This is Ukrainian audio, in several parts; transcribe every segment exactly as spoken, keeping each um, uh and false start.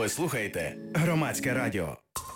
Ви слухаєте Громадське радіо.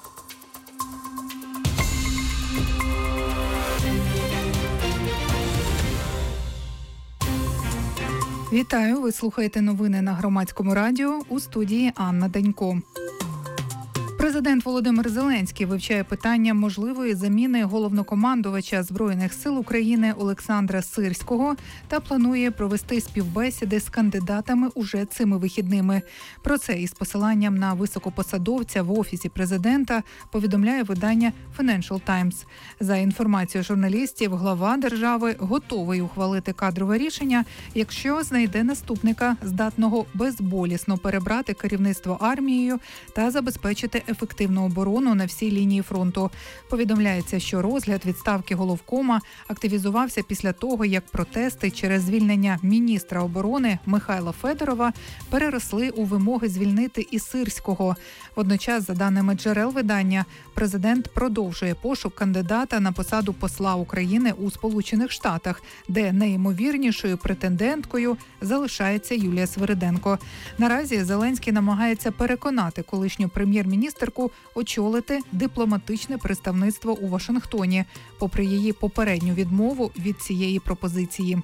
Вітаю, ви слухаєте новини на Громадському радіо, у студії Анна Данько. Президент Володимир Зеленський вивчає питання можливої заміни головнокомандувача Збройних сил України Олександра Сирського та планує провести співбесіди з кандидатами уже цими вихідними. Про це із посиланням на високопосадовця в Офісі президента повідомляє видання Financial Times. За інформацією журналістів, глава держави готовий ухвалити кадрове рішення, якщо знайде наступника, здатного безболісно перебрати керівництво армією та забезпечити ефективну оборону на всій лінії фронту. Повідомляється, що розгляд відставки головкома активізувався після того, як протести через звільнення міністра оборони Михайла Федорова переросли у вимоги звільнити і Сирського. Водночас, за даними джерел видання, президент продовжує пошук кандидата на посаду посла України у Сполучених Штатах, де найімовірнішою претенденткою залишається Юлія Свириденко. Наразі Зеленський намагається переконати колишню прем'єр-міністрку очолити дипломатичне представництво у Вашингтоні, попри її попередню відмову від цієї пропозиції.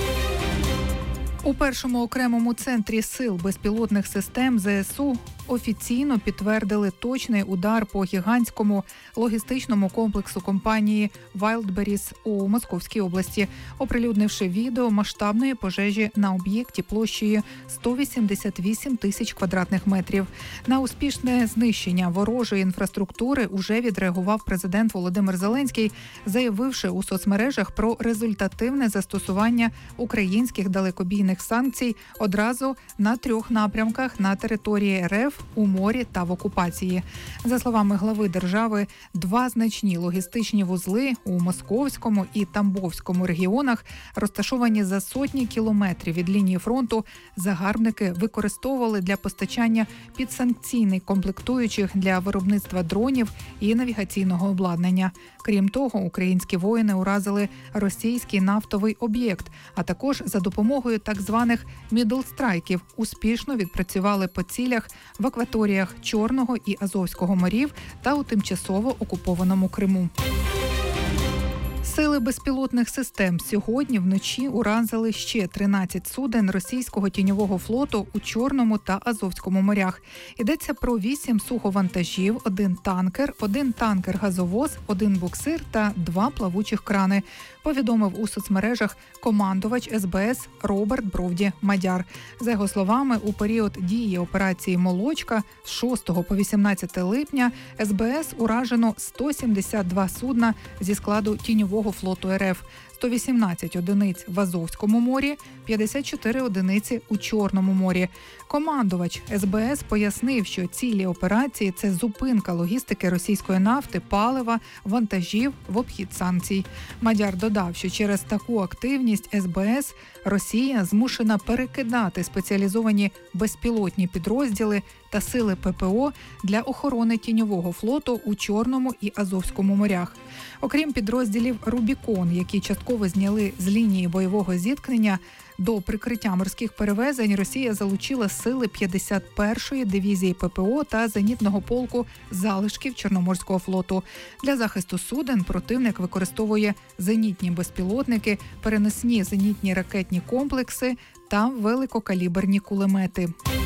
У першому окремому центрі сил безпілотних систем ЗСУ офіційно підтвердили точний удар по гігантському логістичному комплексу компанії Wildberries у Московській області, оприлюднивши відео масштабної пожежі на об'єкті площею сто вісімдесят вісім тисяч квадратних метрів. На успішне знищення ворожої інфраструктури уже відреагував президент Володимир Зеленський, заявивши у соцмережах про результативне застосування українських далекобійних санкцій одразу на трьох напрямках на території РФ, у морі та в окупації. За словами глави держави, два значні логістичні вузли у Московському і Тамбовському регіонах, розташовані за сотні кілометрів від лінії фронту, загарбники використовували для постачання підсанкційних комплектуючих для виробництва дронів і навігаційного обладнання. Крім того, українські воїни уразили російський нафтовий об'єкт, а також за допомогою так званих мідл-страйків успішно відпрацювали по цілях в акваторіях Чорного і Азовського морів та у тимчасово окупованому Криму. Сили безпілотних систем сьогодні вночі уразили ще тринадцять суден російського тіньового флоту у Чорному та Азовському морях. Йдеться про вісім суховантажів, один танкер, один танкер-газовоз, один буксир та два плавучих крани, повідомив у соцмережах командувач ес бе ес Роберт Бровді-Мадяр. За його словами, у період дії операції «Молочка» з шостого по вісімнадцяте липня ес бе ес уражено сто сімдесят два судна зі складу тіньового флоту РФ, сто вісімнадцять одиниць в Азовському морі, п'ятдесят чотири одиниці у Чорному морі. Командувач ес бе ес пояснив, що цілі операції – це зупинка логістики російської нафти, палива, вантажів в обхід санкцій. Мадяр додав, що через таку активність ес бе ес Росія змушена перекидати спеціалізовані безпілотні підрозділи та сили пе пе о для охорони тіньового флоту у Чорному і Азовському морях. Окрім підрозділів «Рубікон», які частково зняли з лінії бойового зіткнення, до прикриття морських перевезень Росія залучила сили п'ятдесят першої дивізії пе пе о та зенітного полку залишків Чорноморського флоту. Для захисту суден противник використовує зенітні безпілотники, переносні зенітні ракетні комплекси та великокаліберні кулемети.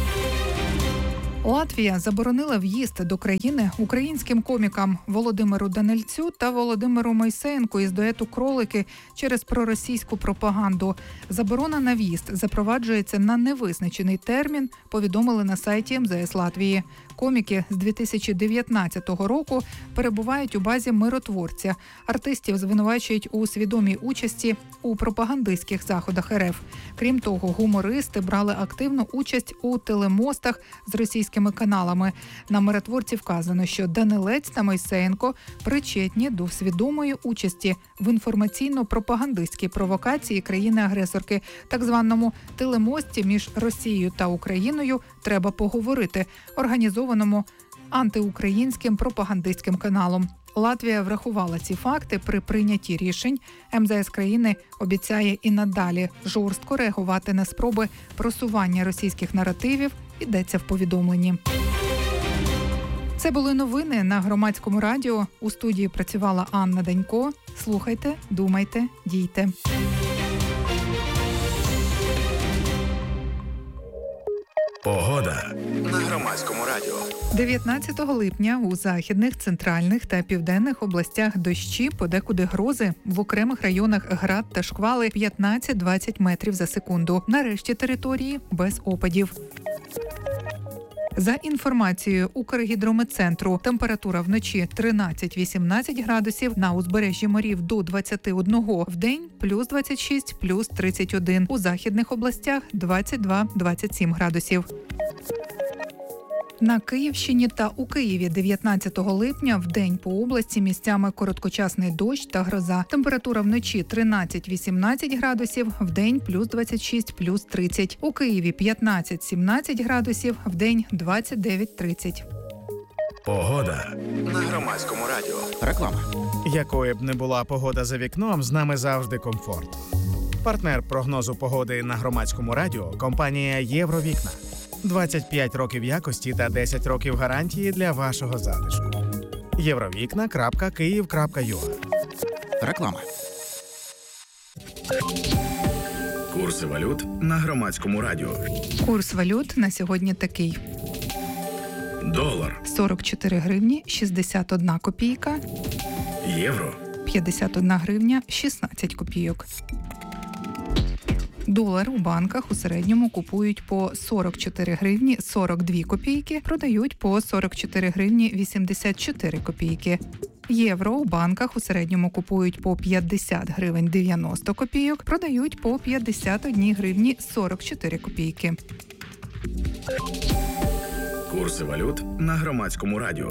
Латвія заборонила в'їзд до країни українським комікам Володимиру Данильцю та Володимиру Мойсеєнку із дуету «Кролики» через проросійську пропаганду. Заборона на в'їзд запроваджується на невизначений термін, повідомили на сайті ем зе ес Латвії. Коміки з дві тисячі дев'ятнадцятого року перебувають у базі миротворця. Артистів звинувачують у свідомій участі у пропагандистських заходах РФ. Крім того, гумористи брали активну участь у телемостах з російськими каналами. На миротворці вказано, що Данилець та Мойсеєнко причетні до свідомої участі в інформаційно-пропагандистській провокації країни-агресорки, так званому телемості між Росією та Україною «Треба поговорити», організованому антиукраїнським пропагандистським каналом. Латвія врахувала ці факти при прийнятті рішень. ем зе ес країни обіцяє і надалі жорстко реагувати на спроби просування російських наративів, йдеться в повідомленні. Це були новини на Громадському радіо. У студії працювала Анна Данько. Слухайте, думайте, дійте. Погода на Громадському радіо. дев'ятнадцятого липня у західних, центральних та південних областях дощі, подекуди грози, в окремих районах град та шквали п'ятнадцять-двадцять метрів за секунду. На решті території без опадів. За інформацією Укргідрометцентру, температура вночі тринадцять-вісімнадцять градусів, на узбережжі морів до двадцять один, вдень плюс двадцять шість, плюс тридцять один, у західних областях двадцять два - двадцять сім градусів. На Київщині та у Києві дев'ятнадцятого липня вдень по області місцями короткочасний дощ та гроза. Температура вночі тринадцять-вісімнадцять градусів, вдень плюс двадцять шість, плюс тридцять. У Києві п'ятнадцять-сімнадцять градусів, вдень двадцять дев'ять - тридцять. Погода на Громадському радіо. Реклама. Якою б не була погода за вікном, з нами завжди комфорт. Партнер прогнозу погоди на Громадському радіо – компанія «Євровікна». двадцять п'ять років якості та десять років гарантії для вашого затишку. євровікна крапка київ крапка ю а. Реклама. Курси валют на Громадському радіо. Курс валют на сьогодні такий. Долар, сорок чотири гривні шістдесят одна копійка, євро, п'ятдесят одна гривня шістнадцять копійок. Долар у банках у середньому купують по сорок чотири гривні сорок дві копійки, продають по сорок чотири гривні вісімдесят чотири копійки. Євро у банках у середньому купують по п'ятдесят гривень дев'яносто копійок, продають по п'ятдесят одна гривні сорок чотири копійки. курси валют на Громадському радіо.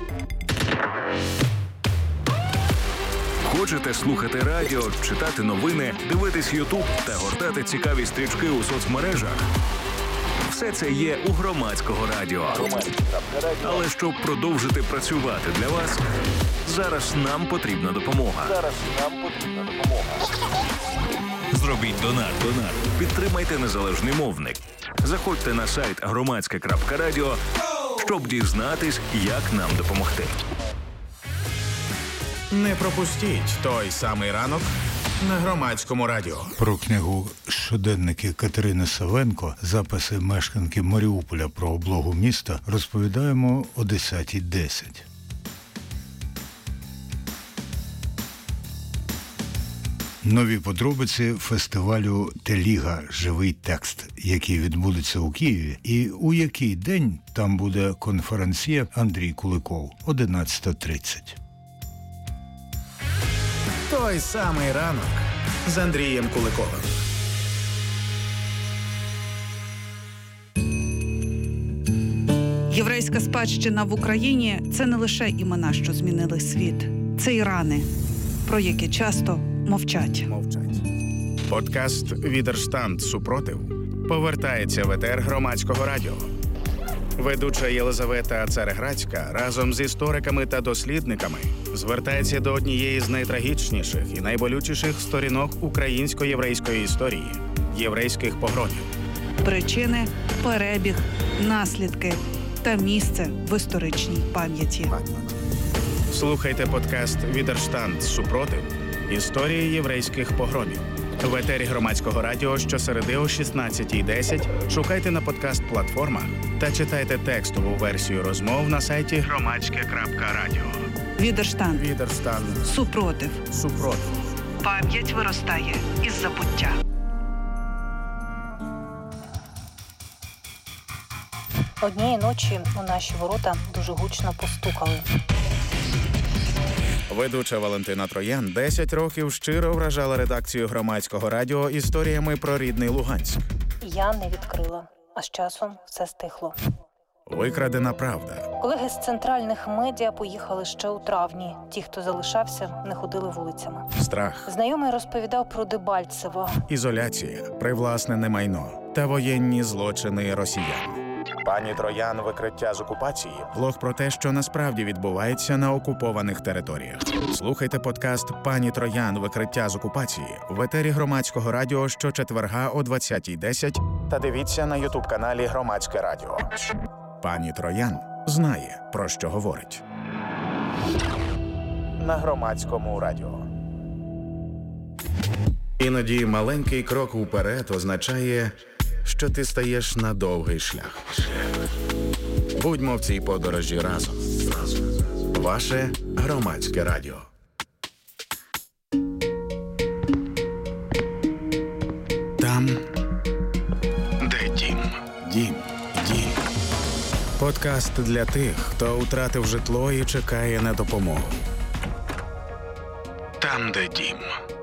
Хочете слухати радіо, читати новини, дивитись Ютуб та гортати цікаві стрічки у соцмережах? Все це є у Громадського радіо. Але щоб продовжити працювати для вас, зараз нам потрібна допомога. Зараз нам потрібна допомога. Зробіть донат. Донат. Підтримайте незалежний мовник. Заходьте на сайт громадське крапка радіо, щоб дізнатись, як нам допомогти. Не пропустіть той самий ранок на Громадському радіо. Про книгу «Щоденники Катерини Савенко. Записи мешканки Маріуполя про облогу міста» розповідаємо о десята десять. Нові подробиці фестивалю «Теліга. Живий текст», який відбудеться у Києві, і у який день там буде конференція Андрій Куликов, одинадцята тридцять. Той самий ранок з Андрієм Куликовим. Єврейська спадщина в Україні – це не лише імена, що змінили світ. Це і рани, про які часто мовчать. Мовчать. Подкаст «Відерштанд. Супротив» повертається в етер Громадського радіо. Ведуча Єлизавета Цареградська разом з істориками та дослідниками звертається до однієї з найтрагічніших і найболючіших сторінок українсько-єврейської історії – єврейських погромів. Причини, перебіг, наслідки та місце в історичній пам'яті. Слухайте подкаст «Відерштанд. Супротив. Історії єврейських погромів». В етері Громадського радіо щосереди о шістнадцята десять. Шукайте на подкаст-платформах та читайте текстову версію розмов на сайті громадське крапка радіо. Відерштанд. Відерштанд. Супротив. Супротив. Пам'ять виростає із забуття. Однієї ночі у наші ворота дуже гучно постукали. Ведуча Валентина Троян десять років щиро вражала редакцію Громадського радіо історіями про рідний Луганськ. Я не відкрила, а з часом все стихло. Викрадена правда. Колеги з центральних медіа поїхали ще у травні. Ті, хто залишався, не ходили вулицями. Страх. Знайомий розповідав про Дебальцево. Ізоляція, привласнене майно та воєнні злочини росіян. Пані Троян. Викриття з окупації. Влог про те, що насправді відбувається на окупованих територіях. Слухайте подкаст «Пані Троян. Викриття з окупації» в етері Громадського радіо щочетверга о двадцята десять та дивіться на ютуб-каналі Громадське радіо. Пані Троян. знає, про що говорить. На Громадському радіо. Іноді маленький крок уперед означає, що ти стаєш на довгий шлях. Будьмо в цій подорожі разом. Ваше Громадське радіо. Там, де дім. Дім. Дім. Подкаст для тих, хто втратив житло і чекає на допомогу. Там, де дім.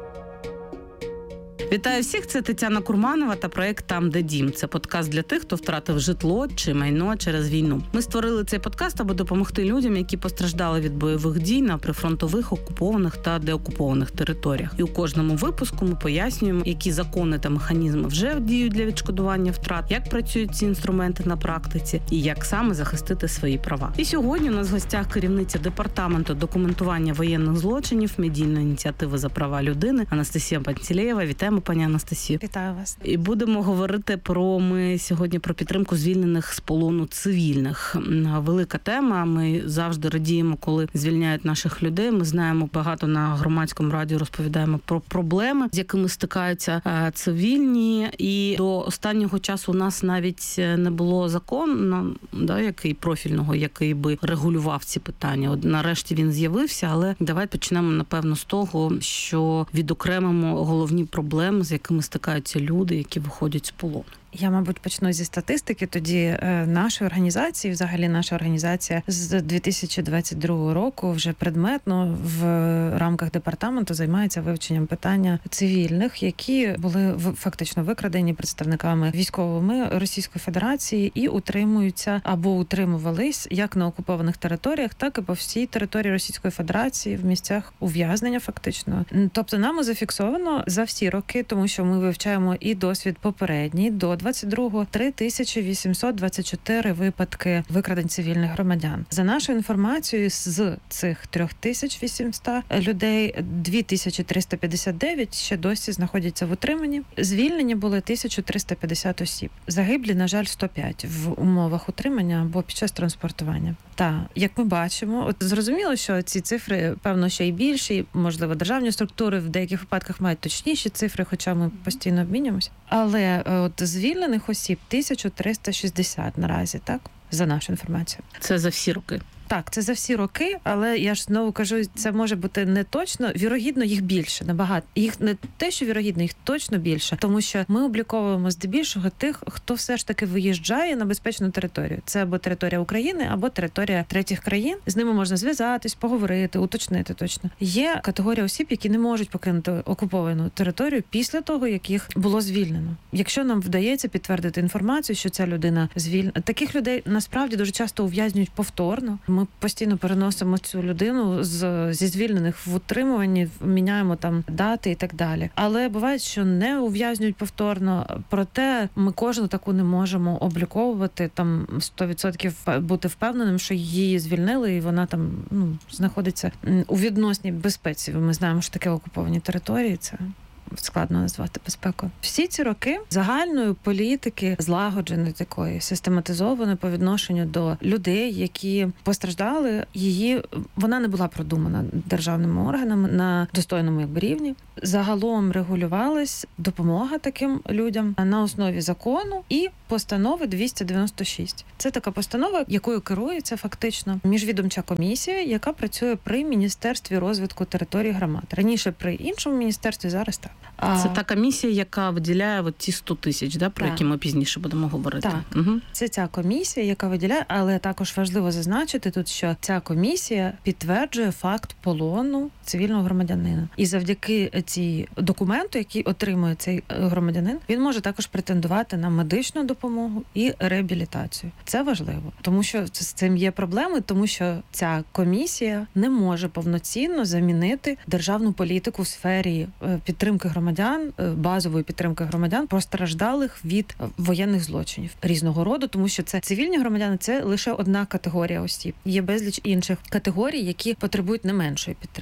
Вітаю всіх, це Тетяна Курманова та проект «Там, де дім». Це подкаст для тих, хто втратив житло чи майно через війну. Ми створили цей подкаст, аби допомогти людям, які постраждали від бойових дій на прифронтових, окупованих та деокупованих територіях. І у кожному випуску ми пояснюємо, які закони та механізми вже діють для відшкодування втрат, як працюють ці інструменти на практиці і як саме захистити свої права. І сьогодні у нас в гостях керівниця департаменту документування воєнних злочинів медійної ініціативи за права людини Анастасія Пантелеєва. Вітаємо, пані Анастасію. Вітаю вас. І будемо говорити про ми сьогодні про підтримку звільнених з полону цивільних. Велика тема. Ми завжди радіємо, коли звільняють наших людей. Ми знаємо, багато на Громадському радіо розповідаємо про проблеми, з якими стикаються цивільні. І до останнього часу у нас навіть не було закону, да, який профільного, який би регулював ці питання. От нарешті він з'явився, але давай почнемо, напевно, з того, що відокремимо головні проблеми, з якими стикаються люди, які виходять з полону. Я, мабуть, почну зі статистики. Тоді е, нашої організації, взагалі наша організація з дві тисячі двадцять другого року вже предметно в рамках департаменту займається вивченням питання цивільних, які були в, фактично викрадені представниками військовими Російської Федерації і утримуються або утримувались як на окупованих територіях, так і по всій території Російської Федерації в місцях ув'язнення фактично. Тобто нами зафіксовано за всі роки, тому що ми вивчаємо і досвід попередній, до двадцять другого три тисячі вісімсот двадцять чотири випадки викрадень цивільних громадян. За нашою інформацією, з цих три тисячі вісімсот людей дві тисячі триста п'ятдесят дев'ять ще досі знаходяться в утриманні. Звільнені були тисяча триста п'ятдесят осіб. Загиблі, на жаль, сто п'ять в умовах утримання або під час транспортування. Та, як ми бачимо, от зрозуміло, що ці цифри, певно, ще й більші, можливо, державні структури в деяких випадках мають точніші цифри, хоча ми постійно обмінюємося. Але от звільнених осіб тисяча триста шістдесят наразі, так? За нашу інформацію. Це за всі роки. Так, це за всі роки, але я ж знову кажу, це може бути не точно, вірогідно їх більше, набагато. Їх не те, що вірогідно, їх точно більше, тому що ми обліковуємо здебільшого тих, хто все ж таки виїжджає на безпечну територію. Це або територія України, або територія третіх країн. З ними можна зв'язатись, поговорити, уточнити точно. Є категорія осіб, які не можуть покинути окуповану територію після того, як їх було звільнено. Якщо нам вдається підтвердити інформацію, що ця людина звільнена, таких людей насправді дуже часто ув'язнюють повторно. Ми постійно переносимо цю людину з, зі звільнених в утримуванні, міняємо там дати і так далі. Але буває, що не ув'язнюють повторно, проте ми кожну таку не можемо обліковувати, там сто відсотків бути впевненим, що її звільнили і вона там ну, знаходиться у відносній безпеці. Ми знаємо, що таке окуповані території, це складно назвати безпекою. Всі ці роки загальної політики, злагодженої такої, систематизованої по відношенню до людей, які постраждали, її вона не була продумана державними органами на достойному якби рівні. Загалом регулювалась допомога таким людям на основі закону і постанови двісті дев'яносто шість. Це така постанова, якою керується фактично міжвідомча комісія, яка працює при Міністерстві розвитку територій громад. Раніше при іншому міністерстві, зараз так. А... Це та комісія, яка виділяє от ті сто тисяч, да, про так. які ми пізніше будемо говорити. Так. Угу. Це ця комісія, яка виділяє, але також важливо зазначити тут, що ця комісія підтверджує факт полону цивільного громадянина. І завдяки цій документу, який отримує цей громадянин, він може також претендувати на медичну допомогу і реабілітацію. Це важливо, тому що з цим є проблеми, тому що ця комісія не може повноцінно замінити державну політику в сфері підтримки громадян, базової підтримки громадян, постраждалих від воєнних злочинів різного роду, тому що це цивільні громадяни, це лише одна категорія осіб. Є безліч інших категорій, які потребують не меншої підтримки.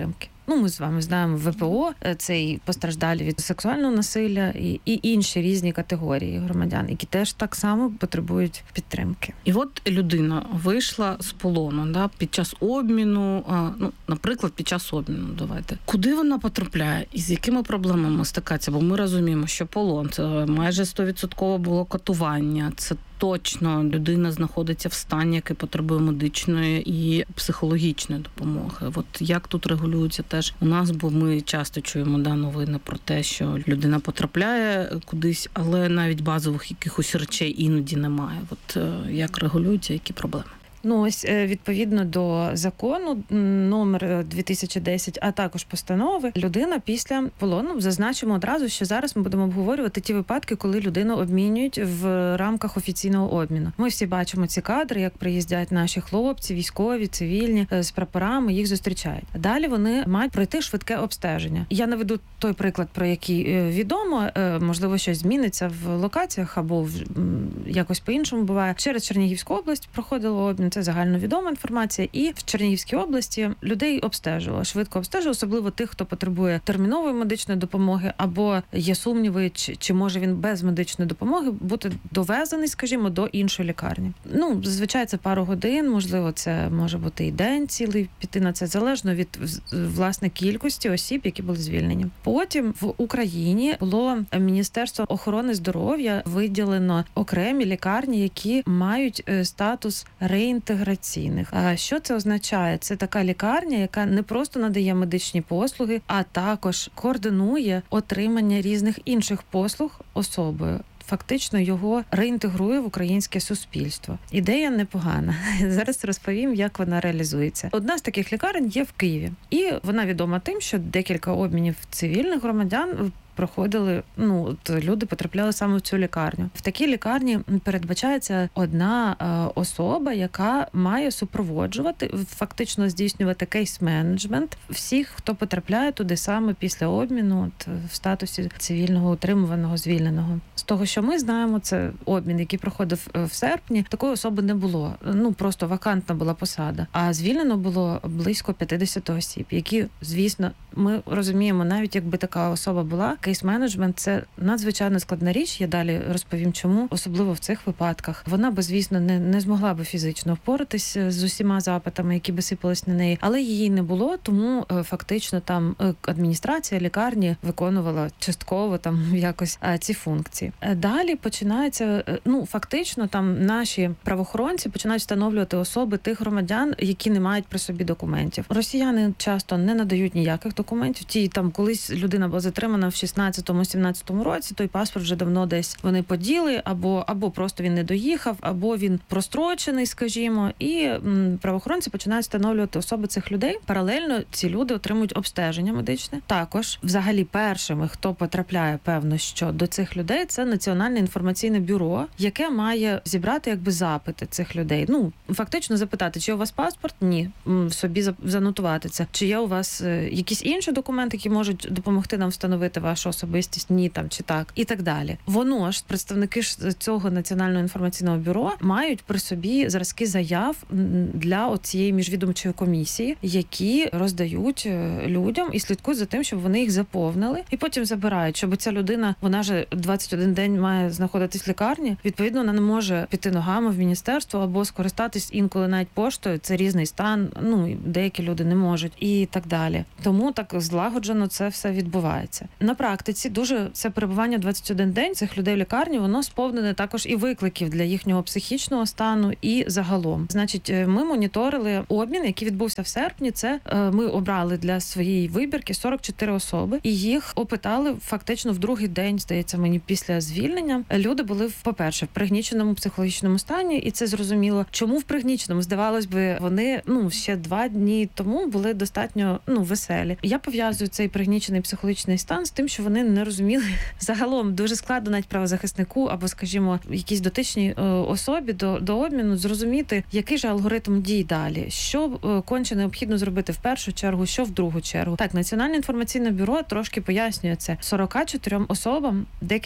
Ну, ми з вами знаємо В П О, це і постраждалі від сексуального насилля, і, і інші різні категорії громадян, які теж так само потребують підтримки. І от людина вийшла з полону, да, під час обміну, а, ну, наприклад, під час обміну, давайте. Куди вона потрапляє і з якими проблемами стикається? Бо ми розуміємо, що полон – це майже сто відсотків було катування, це точно людина знаходиться в стані, який потребує медичної і психологічної допомоги. От як тут регулюється теж у нас, бо ми часто чуємо да, новини про те, що людина потрапляє кудись, але навіть базових якихось речей іноді немає. От як регулюється, які проблеми? Ну, ось, відповідно до закону номер дві тисячі десять, а також постанови, людина після полону, зазначимо одразу, що зараз ми будемо обговорювати ті випадки, коли людину обмінюють в рамках офіційного обміну. Ми всі бачимо ці кадри, як приїздять наші хлопці, військові, цивільні, з прапорами, їх зустрічають. Далі вони мають пройти швидке обстеження. Я наведу той приклад, про який відомо, можливо, щось зміниться в локаціях або якось по-іншому буває. Через Чернігівську область проходило обмін. Це загальновідома інформація. І в Чернігівській області людей обстежувало, швидко обстежувало, особливо тих, хто потребує термінової медичної допомоги, або є сумніви, чи, чи може він без медичної допомоги бути довезений, скажімо, до іншої лікарні. Ну, зазвичай це пару годин, можливо, це може бути і день цілий, піти на це, залежно від, власне, кількості осіб, які були звільнені. Потім в Україні було Міністерство охорони здоров'я виділено окремі лікарні, які мають статус реінтеграційних. інтеграційних. А що це означає? Це така лікарня, яка не просто надає медичні послуги, а також координує отримання різних інших послуг особою. Фактично його реінтегрує в українське суспільство. Ідея непогана. Зараз розповім, як вона реалізується. Одна з таких лікарень є в Києві. І вона відома тим, що декілька обмінів цивільних громадян проходили, ну, от люди потрапляли саме в цю лікарню. В такій лікарні передбачається одна е, особа, яка має супроводжувати, фактично здійснювати кейс-менеджмент всіх, хто потрапляє туди саме після обміну от, в статусі цивільного утримуваного, звільненого. З того, що ми знаємо, це обмін, який проходив в серпні, такої особи не було. Ну, просто вакантна була посада. А звільнено було близько п'ятдесят осіб, які, звісно, ми розуміємо, навіть якби така особа була, кейс-менеджмент – це надзвичайно складна річ, я далі розповім чому, особливо в цих випадках. Вона би, звісно, не, не змогла би фізично впоратись з усіма запитами, які би сипались на неї, але її не було, тому фактично там адміністрація лікарні виконувала частково там якось ці функції. Далі починається, ну, фактично там наші правоохоронці починають встановлювати особи тих громадян, які не мають при собі документів. Росіяни часто не надають ніяких документів. Ті там колись людина була затримана в шістнадцятому-сімнадцятому році, той паспорт вже давно десь вони поділи, або, або просто він не доїхав, або він прострочений, скажімо, і м, правоохоронці починають встановлювати особи цих людей. Паралельно ці люди отримують обстеження медичне. Також, взагалі, першими, хто потрапляє, певно, що до цих людей, це Національне інформаційне бюро, яке має зібрати якби запити цих людей. Ну, фактично запитати, чи у вас паспорт? Ні. В собі занотувати це. Чи є у вас якісь інші документи, які можуть допомогти нам встановити вашу особистість? Ні, там, чи так. І так далі. Воно ж, представники ж цього Національного інформаційного бюро мають при собі зразки заяв для цієї міжвідомчої комісії, які роздають людям і слідкують за тим, щоб вони їх заповнили, і потім забирають, щоб ця людина, вона ж двадцять один день має знаходитись в лікарні, відповідно, вона не може піти ногами в міністерство або скористатись інколи навіть поштою, це різний стан, ну, деякі люди не можуть, і так далі. Тому так злагоджено це все відбувається. На практиці дуже це перебування двадцять один день цих людей в лікарні, воно сповнене також і викликів для їхнього психічного стану і загалом. Значить, ми моніторили обмін, який відбувся в серпні. Це ми обрали для своєї вибірки сорок чотири особи, і їх опитали фактично в другий день, здається мені, після звільнення. Люди були, по-перше, в пригніченому психологічному стані, і це зрозуміло. Чому в пригніченому? Здавалось би, вони, ну, ще два дні тому були достатньо, ну, веселі. Я пов'язую цей пригнічений психологічний стан з тим, що вони не розуміли загалом. Дуже складно навіть правозахиснику або, скажімо, якійсь дотичній е, особі до, до обміну зрозуміти, який же алгоритм дій далі, що е, конче необхідно зробити в першу чергу, що в другу чергу. Так, Національне інформаційне бюро трошки пояснює це. сорок чотирьом особам декілька представників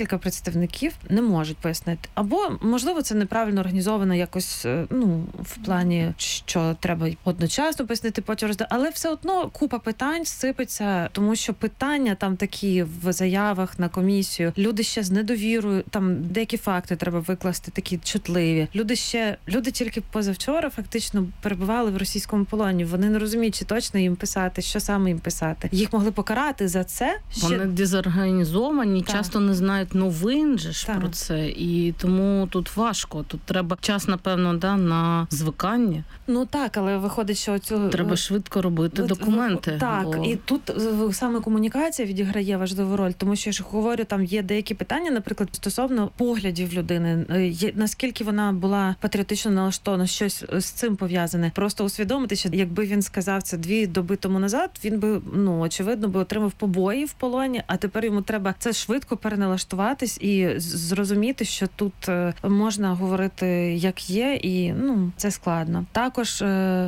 представників не можуть пояснити. Або, можливо, це неправильно організовано якось, ну, в плані, що треба одночасно пояснити, потім роздати. Але все одно купа питань сипеться, тому що питання там такі в заявах на комісію. Люди ще з недовірою, там деякі факти треба викласти, такі чутливі. Люди ще, люди тільки позавчора фактично перебували в російському полоні. Вони не розуміють, чи точно їм писати, що саме їм писати. Їх могли покарати за це. Ще... Вони дезорганізовані, так. часто не знають новин же ж так. про це. І тому тут важко. Тут треба час, напевно, да, на звикання. Ну так, але виходить, що цю... Треба швидко робити От, документи. Так, бо... і тут саме комунікація відіграє важливу роль, тому що я ж говорю, там є деякі питання, наприклад, стосовно поглядів людини, є, наскільки вона була патріотично налаштована, щось з цим пов'язане. Просто усвідомити, що якби він сказав це дві доби тому назад, він би, ну, очевидно, би отримав побої в полоні, а тепер йому треба це швидко переналаштуватись і зрозуміти, що тут можна говорити як є, і, ну, це складно. Також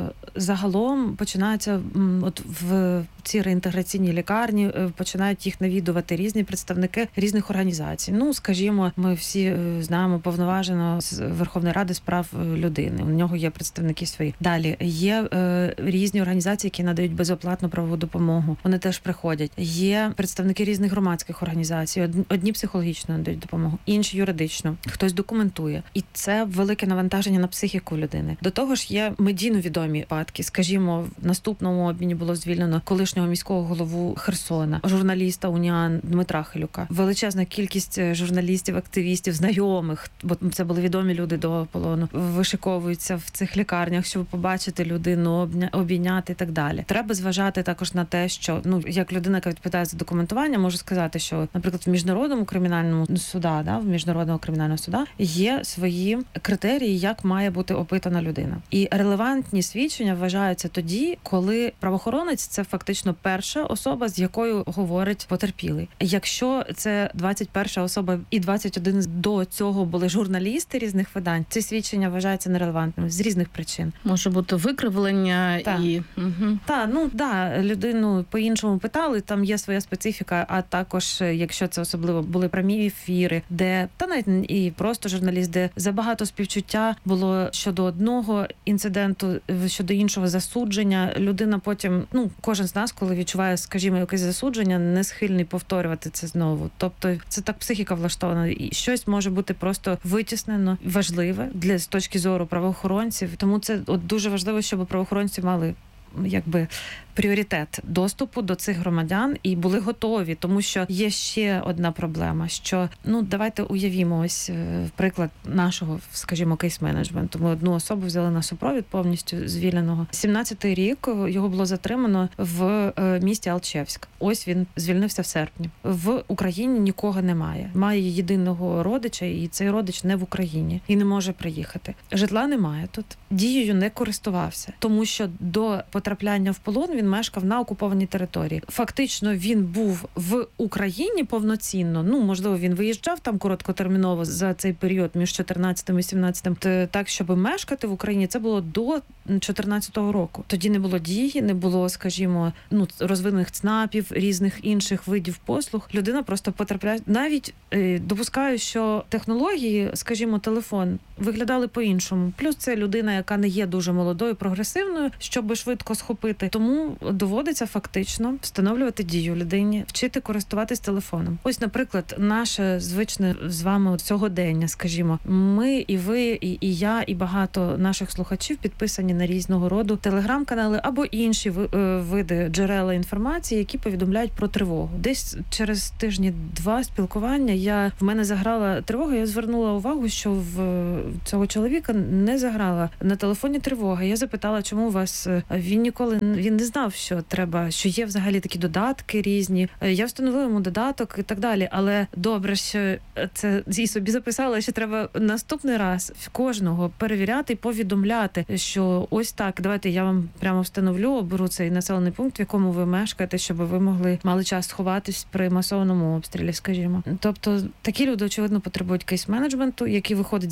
загалом починається от в ці реінтеграційні лікарні, починають їх навідувати різні представники різних організацій. Ну, скажімо, ми всі знаємо повноваженого з Верховної Ради з прав людини. У нього є представники свої. Далі є е, різні організації, які надають безоплатну правову допомогу. Вони теж приходять. Є представники різних громадських організацій. Одні психологічно надають допомогу, інші юридично. Хтось документує. І це велике навантаження на психіку людини. До того ж, є медійно відомі випадки. Скажімо, в наступному обміні було звільнено колишнього міського голову Херсона, журналіста УНІАН Дмитра Хилюка. Величезна кількість журналістів, активістів, знайомих, бо це були відомі люди до полону, вишиковуються в цих лікарнях, щоб побачити людину, обійняти і так далі. Треба зважати також на те, що, ну, як людина, яка відповідає за документування, можу сказати, що, наприклад, в міжнародному кримінальному суда, да, в міжнародного кримінального суда є свої критерії, як має бути опитана людина. І релевантні свідчення вважаються тоді, коли правоохоронець – це фактично перша особа, з якою говорить потерпілий. Якщо це двадцять перша особа і двадцять один до цього були журналісти різних видань, ці свідчення вважаються нерелевантними з різних причин. Може бути викривлення так. і... Угу. Так, ну, да, людину по-іншому питали, там є своя специфіка, а також, якщо це особливо були прямі ефіри, де, та навіть і просто журналіст, де забагато співчуття було щодо одного інциденту, щодо іншого засудження, людина потім, ну, кожен з нас, коли відчуває, скажімо, якесь засудження, не схильний повторювати це знову. Тобто це так психіка влаштована. І щось може бути просто витіснено, важливе для з точки зору правоохоронців. Тому це от дуже важливо, щоб правоохоронці мали, якби, пріоритет доступу до цих громадян і були готові, тому що є ще одна проблема, що, ну, давайте уявімо ось приклад нашого, скажімо, кейс-менеджменту. Ми одну особу взяли на супровід повністю звільненого. сімнадцятий рік його було затримано в місті Алчевськ. Ось він звільнився в серпні. В Україні нікого немає. Має єдиного родича, і цей родич не в Україні і не може приїхати. Житла немає тут. Дією не користувався, тому що до потрапляння в полон він мешкав на окупованій території. Фактично він був в Україні повноцінно. Ну, можливо, він виїжджав там короткотерміново за цей період між чотирнадцятим і сімнадцятим. Так, щоб мешкати в Україні, це було до чотирнадцятого року. Тоді не було дії, не було, скажімо, ну, розвинених ЦНАПів, різних інших видів послуг. Людина просто потрапляє. Навіть е, допускаю, що технології, скажімо, телефон, виглядали по-іншому. Плюс це людина, яка не є дуже молодою, прогресивною, щоб швидко схопити. Тому доводиться фактично встановлювати дію людині, вчити користуватись телефоном. Ось, наприклад, наше звичне з вами сьогодення, скажімо, ми і ви, і, і я, і багато наших слухачів підписані на різного роду телеграм-канали або інші види джерела інформації, які повідомляють про тривогу. Десь через тижні-два спілкування я в мене заграла тривога. Я звернула увагу, що в цього чоловіка не заграла на телефоні тривога. Я запитала, чому у вас він ніколи він не знав, що треба, що є взагалі такі додатки різні. Я встановила йому додаток і так далі. Але добре, що це і собі записала, що треба наступний раз кожного перевіряти і повідомляти, що ось так, давайте я вам прямо встановлю, оберу цей населений пункт, в якому ви мешкаєте, щоб ви могли мали час сховатись при масованому обстрілі, скажімо. Тобто такі люди, очевидно, потребують кейс-менеджменту, який виходить за рамки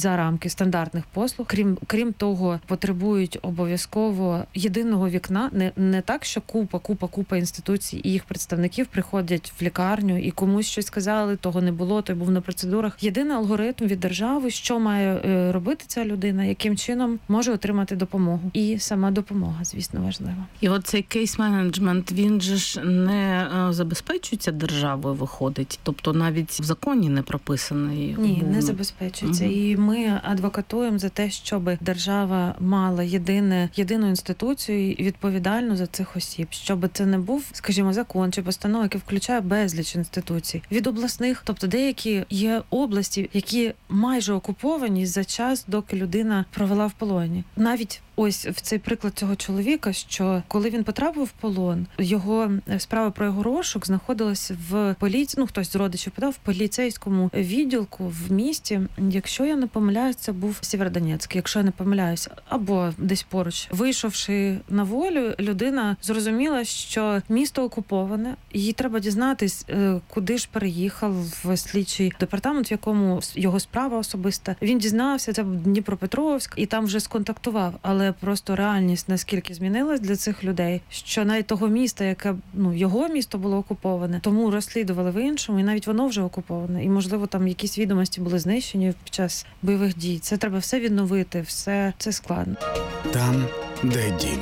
стандартних послуг. Крім крім того, потребують обов'язково єдиного вікна. Не не так, що купа, купа, купа інституцій і їх представників приходять в лікарню і комусь щось сказали, того не було, той був на процедурах. Єдиний алгоритм від держави, що має е, робити ця людина, яким чином може отримати допомогу. І сама допомога, звісно, важлива. І от цей кейс-менеджмент, він же ж не е, забезпечується державою, виходить? Тобто навіть в законі не прописаний? Ні, не забезпечується. Угу. І ми адвокатуємо за те, щоб держава мала єдине, єдину інституцію відповідальну за цих осіб. Щоб це не був, скажімо, закон чи постанова, яка включає безліч інституцій. Від обласних, тобто деякі є області, які майже окуповані за час, доки людина провела в полоні. Навіть ось в цей приклад цього чоловіка, що коли він потрапив в полон, його справа про його розшук знаходилася в поліції, ну хтось з родичів подав в поліцейському відділку в місті. Якщо я не помиляюсь, це був Сєвєродонецьк, якщо я не помиляюся, або десь поруч. Вийшовши на волю, людина зрозуміла, що місто окуповане, їй треба дізнатись, куди ж переїхав в слідчий департамент, в якому його справа особиста. Він дізнався, це був Дніпропетровськ, і там вже сконтактував, але просто реальність наскільки змінилась для цих людей, що навіть того міста, яке, ну, його місто було окуповане, тому розслідували в іншому, і навіть воно вже окуповане. І, можливо, там якісь відомості були знищені під час бойових дій. Це треба все відновити, все це складно. Там, де дім.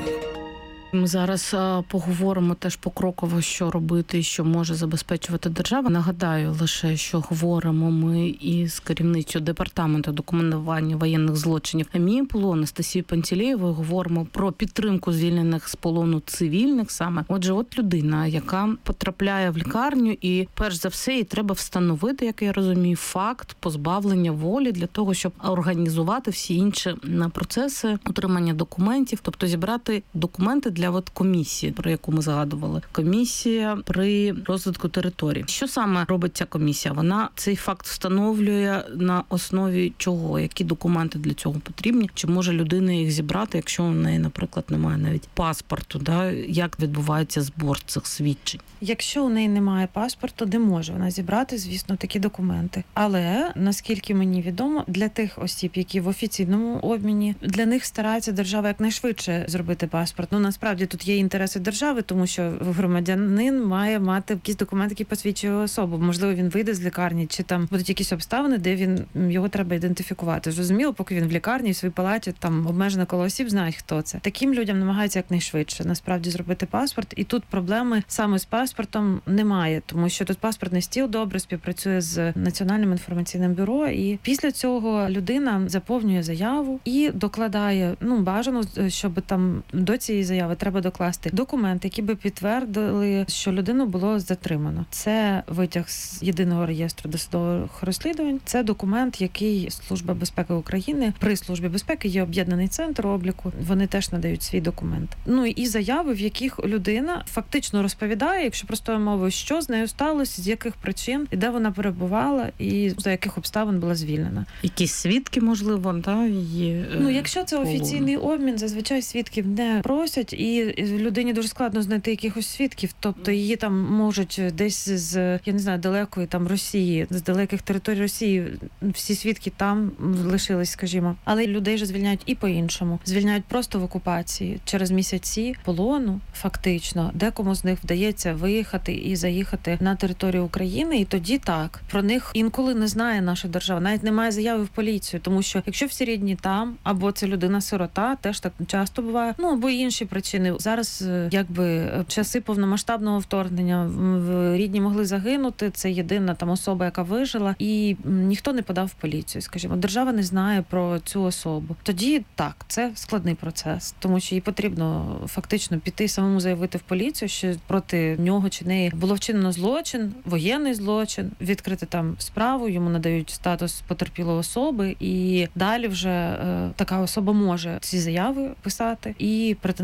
Ми зараз а, поговоримо теж покроково, що робити, що може забезпечувати держава. Нагадаю лише, що говоримо ми із керівницею департаменту документування воєнних злочинів МІПЛу Анастасією Пантелеєвою. Говоримо про підтримку звільнених з полону цивільних саме. Отже, от людина, яка потрапляє в лікарню, і перш за все їй треба встановити, як я розумію, факт позбавлення волі для того, щоб організувати всі інші процеси отримання документів, тобто зібрати документи для от комісії, про яку ми згадували. Комісія при розвитку території. Що саме робить ця комісія? Вона цей факт встановлює на основі чого? Які документи для цього потрібні? Чи може людина їх зібрати, якщо у неї, наприклад, немає навіть паспорту? Да? Як відбувається збор цих свідчень? Якщо у неї немає паспорту, не може вона зібрати, звісно, такі документи. Але, наскільки мені відомо, для тих осіб, які в офіційному обміні, для них старається держава якнайшвидше зробити паспорт. Ну, насправді, тут є інтереси держави, тому що громадянин має мати якісь документи, які посвідчує особу. Можливо, він вийде з лікарні, чи там будуть якісь обставини, де він його треба ідентифікувати. Зрозуміло, поки він в лікарні, в своїй палаті, там обмежене коло осіб, знають, хто це. Таким людям намагаються якнайшвидше насправді зробити паспорт. І тут проблеми саме з паспортом немає, тому що тут паспортний стіл добре співпрацює з Національним інформаційним бюро. І після цього людина заповнює заяву і докладає, ну, бажано, щоб там до цієї заяви треба докласти документи, які би підтвердили, що людину було затримано. Це витяг з єдиного реєстру досудових розслідувань. Це документ, який Служба безпеки України, при Службі безпеки є об'єднаний центр обліку. Вони теж надають свій документ. Ну і заяви, в яких людина фактично розповідає, якщо простою мовою, що з нею сталося, з яких причин, і де вона перебувала, і за яких обставин була звільнена. Якісь свідки, можливо, да, є. Ну, якщо це офіційний обмін, зазвичай свідків не просять, і людині дуже складно знайти якихось свідків, тобто її там можуть десь з, я не знаю, далекої там Росії, з далеких територій Росії, всі свідки там лишились, скажімо. Але людей же звільняють і по-іншому. Звільняють просто в окупації через місяці полону, фактично. Декому з них вдається виїхати і заїхати на територію України, і тоді так. Про них інколи не знає наша держава, навіть немає заяви в поліцію, тому що якщо всі рідні там, або це людина-сирота, теж так часто буває, ну або інші причини. Зараз, якби, часи повномасштабного вторгнення, рідні могли загинути, це єдина там особа, яка вижила, і ніхто не подав в поліцію, скажімо. Держава не знає про цю особу. Тоді так, це складний процес, тому що їй потрібно фактично піти самому заявити в поліцію, що проти нього чи неї було вчинено злочин, воєнний злочин, відкрити там справу, йому надають статус потерпілої особи, і далі вже е, така особа може ці заяви писати і претендувати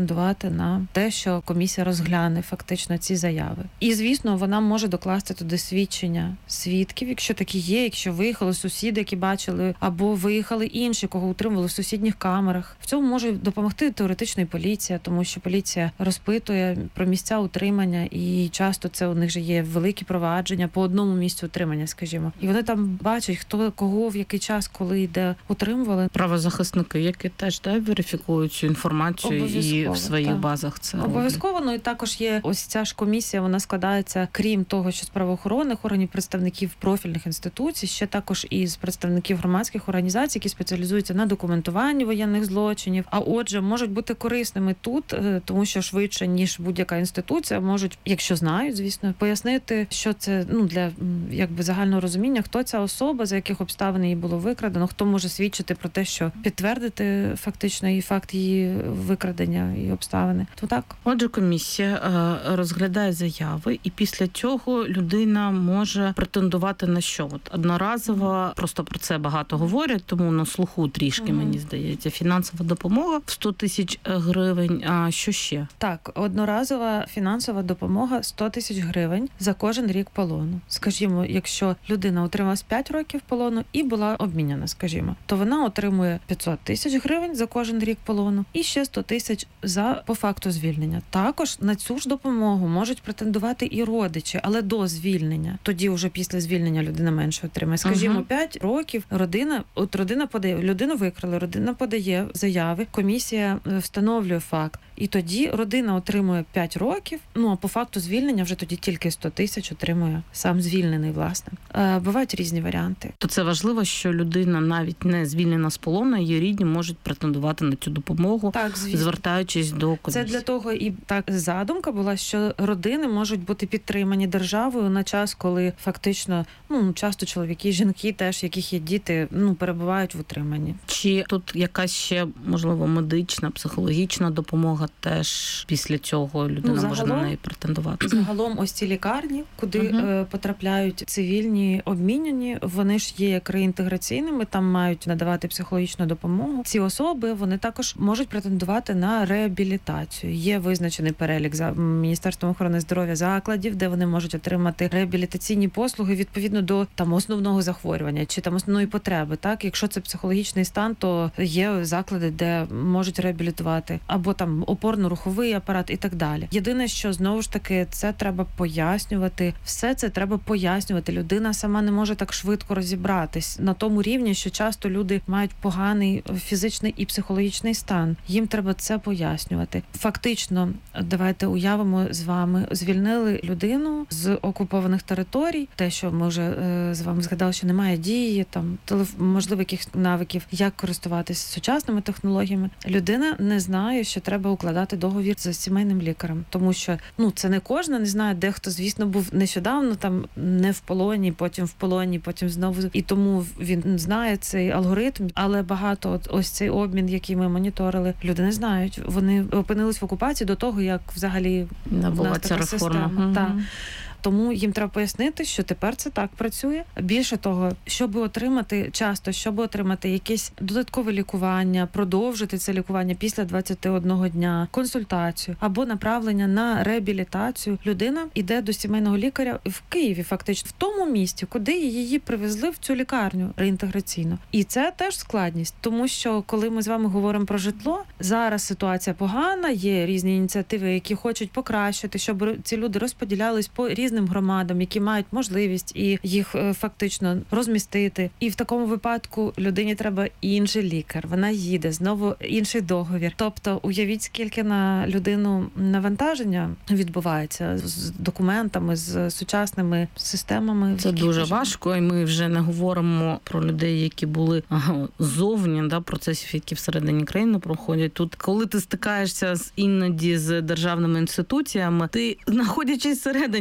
чекати на те, що комісія розгляне фактично ці заяви. І, звісно, вона може докласти туди свідчення свідків, якщо такі є, якщо виїхали сусіди, які бачили, або виїхали інші, кого утримували в сусідніх камерах. В цьому може допомогти теоретично і поліція, тому що поліція розпитує про місця утримання, і часто це у них же є великі провадження по одному місцю утримання, скажімо. І вони там бачать, хто кого в який час, коли йде утримували. Правозахисники, які теж да, верифікують цю інформацію і в своїх так. базах це обов'язково. Ну і також є ось ця ж комісія, вона складається, крім того, що з правоохоронних органів, представників профільних інституцій, ще також із представників громадських організацій, які спеціалізуються на документуванні воєнних злочинів. А отже, можуть бути корисними тут, тому що швидше, ніж будь-яка інституція, можуть, якщо знають, звісно, пояснити, що це, ну, для якби загального розуміння, хто ця особа, за яких обставин її було викрадено, хто може свідчити про те, що підтвердити фактично і факт її викрадення і обставини. То так. Отже, комісія е, розглядає заяви, і після цього людина може претендувати на що? От одноразово, просто про це багато говорять, тому на слуху трішки, mm-hmm. мені здається, фінансова допомога в сто тисяч гривень. А що ще? Так, одноразова фінансова допомога сто тисяч гривень за кожен рік полону. Скажімо, якщо людина отримала п'ять років полону і була обміняна, скажімо, то вона отримує п'ятсот тисяч гривень за кожен рік полону і ще сто тисяч за по факту звільнення. Також на цю ж допомогу можуть претендувати і родичі, але до звільнення. Тоді вже після звільнення людина менше отримає. Скажімо, uh-huh. п'ять років родина, от родина подає, людину викрали, родина подає заяви, комісія встановлює факт. І тоді родина отримує п'ять років, ну а по факту звільнення вже тоді тільки сто тисяч отримує сам звільнений, власне. Е, бувають різні варіанти. То це важливо, що людина навіть не звільнена з полону, її рідні можуть претендувати на цю допомогу, так, звертаючись до комісії. Це для того і так задумка була, що родини можуть бути підтримані державою на час, коли фактично, ну, часто чоловіки, жінки теж, яких є діти, ну, перебувають в утриманні. Чи тут якась ще, можливо, медична, психологічна допомога теж після цього людина ну, загалом, може на неї претендувати? Загалом ось ці лікарні, куди uh-huh. е, потрапляють цивільні обміняні, вони ж є як реінтеграційними, там мають надавати психологічну допомогу. Ці особи, вони також можуть претендувати на реабілітацію. Є визначений перелік за Міністерством охорони здоров'я закладів, де вони можуть отримати реабілітаційні послуги відповідно до там основного захворювання чи там основної потреби. Так, якщо це психологічний стан, то є заклади, де можуть реабілітувати, або там опорно-руховий апарат і так далі. Єдине, що знову ж таки це треба пояснювати. Все це треба пояснювати. Людина сама не може так швидко розібратись на тому рівні, що часто люди мають поганий фізичний і психологічний стан. Їм треба це пояснювати. Фактично, давайте уявимо з вами, звільнили людину з окупованих територій. Те, що ми вже е, з вами згадали, що немає дії, там телеф... можливо, якихось навиків, як користуватися сучасними технологіями. Людина не знає, що треба укладати договір з сімейним лікарем, тому що ну це не кожна не знає, дехто, звісно, був нещодавно там не в полоні, потім в полоні, потім знову, і тому він знає цей алгоритм, але багато от, ось цей обмін, який ми моніторили, люди не знають. Вони опинились в окупації до того, як взагалі була ця реформа. Система. Так. Тому їм треба пояснити, що тепер це так працює. Більше того, щоб отримати часто, щоб отримати якесь додаткове лікування, продовжити це лікування після двадцяти одного дня, консультацію або направлення на реабілітацію, людина йде до сімейного лікаря в Києві, фактично в тому місці, куди її привезли в цю лікарню реінтеграційну. І це теж складність, тому що коли ми з вами говоримо про житло, зараз ситуація погана, є різні ініціативи, які хочуть покращити, щоб ці люди розподілялись по різним громадам, які мають можливість і їх фактично розмістити. І в такому випадку людині треба інший лікар. Вона їде, знову інший договір. Тобто уявіть, скільки на людину навантаження відбувається з документами, з сучасними системами. Це дуже можна... важко, і ми вже не говоримо про людей, які були ага, ззовні, да, процесів, які всередині країни проходять. Тут, коли ти стикаєшся з іноді з державними інституціями, ти, знаходячись всередині, не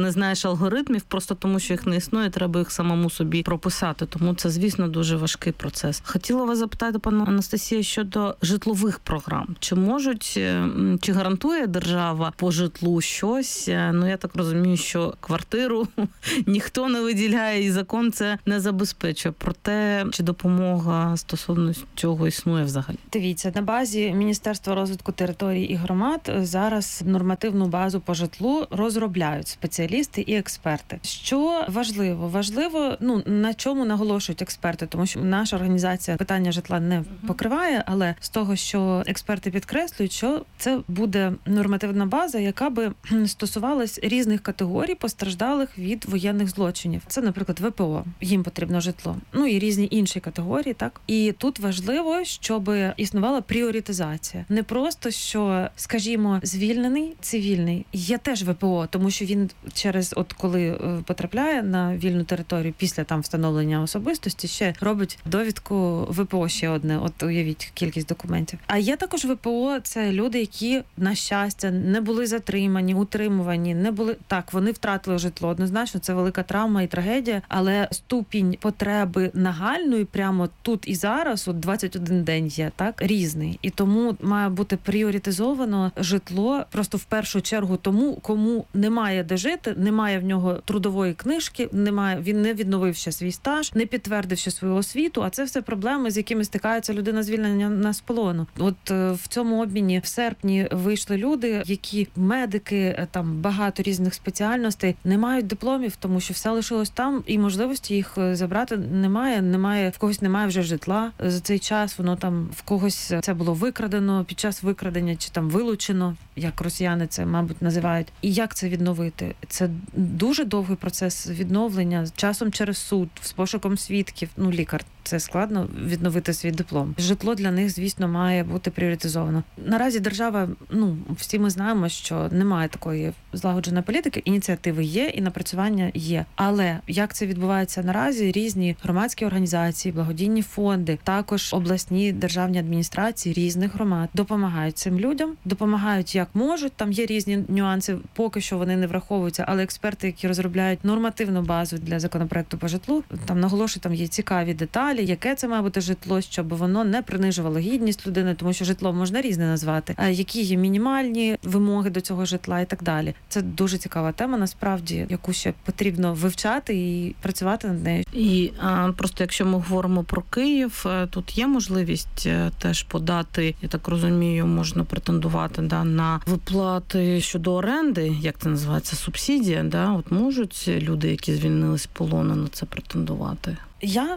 не знаєш алгоритмів, просто тому що їх не існує, треба їх самому собі прописати. Тому це, звісно, дуже важкий процес. Хотіла вас запитати, пане Анастасія, щодо житлових програм. Чи можуть, чи гарантує держава по житлу щось? Ну, я так розумію, що квартиру ніхто не виділяє, і закон це не забезпечує. Проте, чи допомога стосовно цього існує взагалі? Дивіться, на базі Міністерства розвитку територій і громад зараз нормативну базу по житлу розробляють спеціалісти і експерти. Що важливо? Важливо, ну, на чому наголошують експерти, тому що наша організація питання житла не покриває, але з того, що експерти підкреслюють, що це буде нормативна база, яка би стосувалась різних категорій постраждалих від воєнних злочинів. Це, наприклад, ве пе о, їм потрібно житло. Ну і різні інші категорії, так? І тут важливо, щоб існувала пріоритизація. Не просто, що, скажімо, звільнений, цивільний, є теж ве пе о, тому що він через, от коли потрапляє на вільну територію після там встановлення особистості, ще робить довідку ве пе о ще одне, от уявіть кількість документів. А є також ве пе о, це люди, які, на щастя, не були затримані, утримувані, не були, так, вони втратили житло, однозначно, це велика травма і трагедія, але ступінь потреби нагальної прямо тут і зараз, от двадцять один день є, так, різний. І тому має бути пріоритизовано житло просто в першу чергу тому, кому немає де жити, немає в нього трудової книжки, немає, він не відновив ще свій стаж, не підтвердив ще свою освіту, а це все проблеми, з якими стикається людина звільнення з полону. От е, в цьому обміні в серпні вийшли люди, які медики, там багато різних спеціальностей, не мають дипломів, тому що все лишилось там, і можливості їх забрати немає, немає, в когось немає вже житла за цей час, воно там в когось це було викрадено під час викрадення, чи там вилучено, як росіяни це, мабуть, називають. І як це відновити? Це дуже довгий процес відновлення, часом через суд, з пошуком свідків. Ну, лікар, це складно відновити свій диплом. Житло для них, звісно, має бути пріоритизовано. Наразі держава, ну, всі ми знаємо, що немає такої злагодженої політики, ініціативи є і напрацювання є. Але як це відбувається наразі, різні громадські організації, благодійні фонди, також обласні державні адміністрації різних громад допомагають цим людям, допомагають як можуть. Там є різні нюанси, поки що вони не враховуються, але експерти, які розробляють нормативну базу для законопроекту по житлу, там наголошую, там є цікаві деталі, яке це має бути житло, щоб воно не принижувало гідність людини, тому що житло можна різне назвати, а які є мінімальні вимоги до цього житла і так далі. Це дуже цікава тема, насправді, яку ще потрібно вивчати і працювати над нею. І а, просто якщо ми говоримо про Київ, тут є можливість теж подати, я так розумію, можна претендувати, да, на виплати щодо оренди, як це називається, субсидія, да, от можуть люди, які звільнились з полону, на це претендувати? Я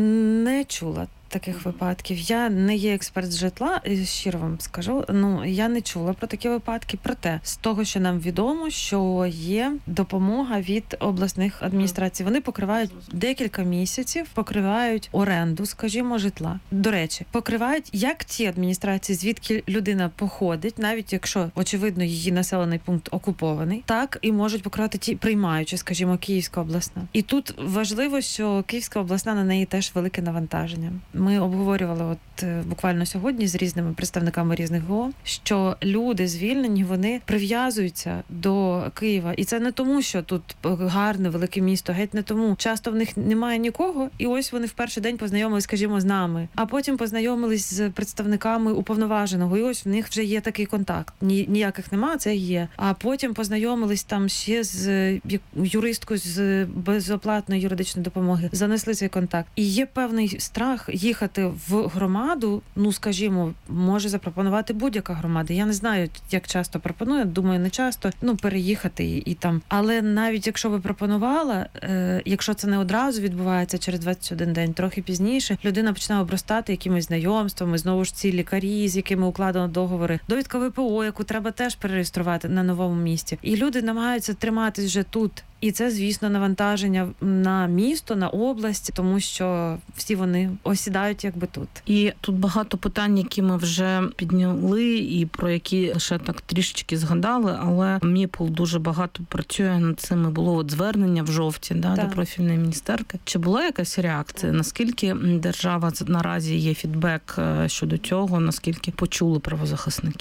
не чула таких випадків. Я не є експерт з житла, щиро вам скажу, ну, я не чула про такі випадки. Проте, з того, що нам відомо, що є допомога від обласних адміністрацій. Вони покривають декілька місяців, покривають оренду, скажімо, житла. До речі, покривають як ті адміністрації, звідки людина походить, навіть якщо, очевидно, її населений пункт окупований, так і можуть покривати ті приймаючі, скажімо, Київська обласна. І тут важливо, що Київська обласна, на неї теж велике навантаження. Ми обговорювали от буквально сьогодні з різними представниками різних ГО, що люди звільнені, вони прив'язуються до Києва. І це не тому, що тут гарне, велике місто, геть не тому. Часто в них немає нікого, і ось вони в перший день познайомились, скажімо, з нами, а потім познайомились з представниками уповноваженого, і ось в них вже є такий контакт. Ні, ніяких немає, це є. А потім познайомились там ще з юристкою з безоплатної юридичної допомоги, занесли цей контакт. І є певний страх їхати в громаду, ну, скажімо, може запропонувати будь-яка громада. Я не знаю, як часто пропонує, думаю, не часто, ну, переїхати і, і там. Але навіть якщо би пропонувала, е, якщо це не одразу відбувається через двадцять один день, трохи пізніше, людина починає обростати якимись знайомствами, знову ж ці лікарі, з якими укладено договори, довідка ве пе о, яку треба теж перереєструвати на новому місці. І люди намагаються триматись вже тут. І це, звісно, навантаження на місто, на область, тому що всі вони осідають якби тут. І тут багато питань, які ми вже підняли і про які ще так трішечки згадали, але МІПЛ дуже багато працює над цим. Було от звернення в жовті, да, до профільної міністерки. Чи була якась реакція? Наскільки держава наразі є фідбек щодо цього? Наскільки почули правозахисників?